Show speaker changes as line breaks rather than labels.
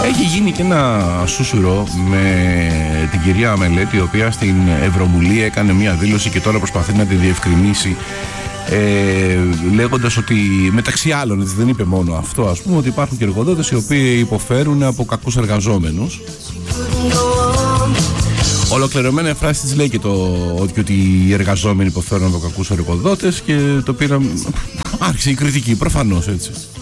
Έχει γίνει και ένα σούσουρο με την κυρία Μελέτη, η οποία στην Ευρωβουλή έκανε μια δήλωση και τώρα προσπαθεί να τη διευκρινίσει, λέγοντας ότι μεταξύ άλλων, δεν είπε μόνο αυτό, ας πούμε, ότι υπάρχουν και εργοδότες οι οποίοι υποφέρουν από κακούς εργαζόμενους. Ολοκληρωμένη φράση της λέει και ότι οι εργαζόμενοι υποφέρουν από κακούς εργοδότες, και το πήραν, άρχισε η κριτική, προφανώς, έτσι.